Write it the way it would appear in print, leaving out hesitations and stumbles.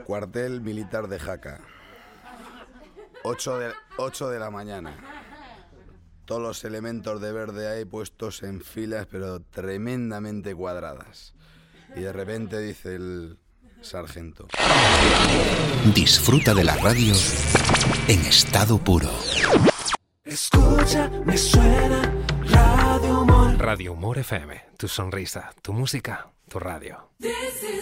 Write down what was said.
Cuartel militar de Jaca. 8 de la mañana. Todos los elementos de verde ahí puestos en filas, pero tremendamente cuadradas. Y de repente dice el sargento: disfruta de la radio en estado puro. Escucha, me suena Radio Humor. Radio Humor FM, tu sonrisa, tu música, tu radio.